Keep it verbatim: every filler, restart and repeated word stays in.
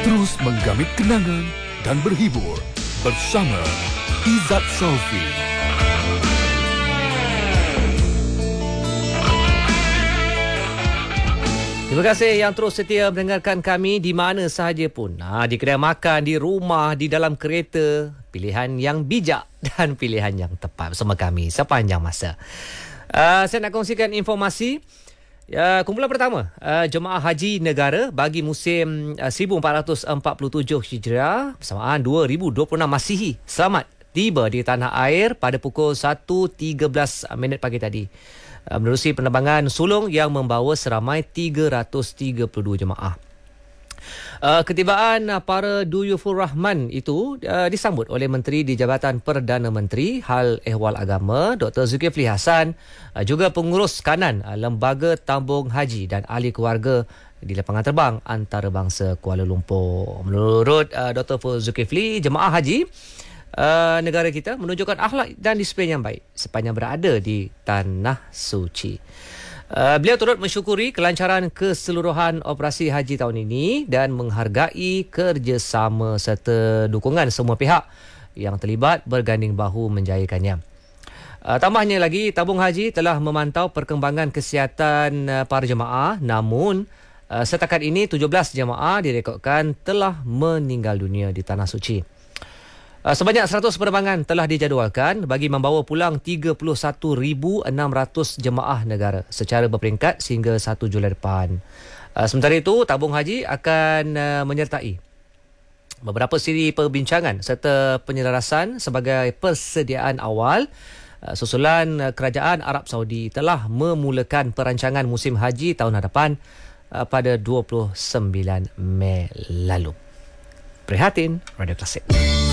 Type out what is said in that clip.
Terus menggamit kenangan dan berhibur bersama Izzat Saufi. Terima kasih yang terus setia mendengarkan kami di mana sahaja pun. Ha, di kedai makan, di rumah, di dalam kereta. Pilihan yang bijak dan pilihan yang tepat bersama kami sepanjang masa. Uh, saya nak kongsikan informasi. Uh, kumpulan pertama, uh, jemaah haji negara bagi musim uh, seribu empat ratus empat puluh tujuh Hijrah bersamaan dua ribu dua puluh enam Masihi selamat tiba di tanah air pada pukul satu tiga belas minit pagi tadi. Menerusi penerbangan sulung yang membawa seramai tiga ratus tiga puluh dua jemaah. Uh, ketibaan para Duyufur Rahman itu uh, disambut oleh Menteri di Jabatan Perdana Menteri Hal Ehwal Agama Doktor Zulkifli Hasan, uh, juga pengurus kanan uh, Lembaga Tabung Haji dan ahli keluarga di lapangan terbang antarabangsa Kuala Lumpur. Menurut uh, Doktor Zulkifli, jemaah haji Uh, negara kita menunjukkan akhlak dan disiplin yang baik sepanjang berada di Tanah Suci. Uh, beliau turut mensyukuri kelancaran keseluruhan operasi haji tahun ini dan menghargai kerjasama serta dukungan semua pihak yang terlibat berganding bahu menjayakannya. Uh, tambahnya lagi, tabung haji telah memantau perkembangan kesihatan uh, para jemaah, namun uh, setakat ini tujuh belas jemaah direkodkan telah meninggal dunia di Tanah Suci. Sebanyak seratus penerbangan telah dijadualkan bagi membawa pulang tiga puluh satu ribu enam ratus jemaah negara secara berperingkat sehingga satu Julai depan. Sementara itu, tabung haji akan menyertai beberapa siri perbincangan serta penyelarasan sebagai persediaan awal susulan Kerajaan Arab Saudi telah memulakan perancangan musim haji tahun hadapan pada dua puluh sembilan Mei lalu. Prihatin, Radio Klasik.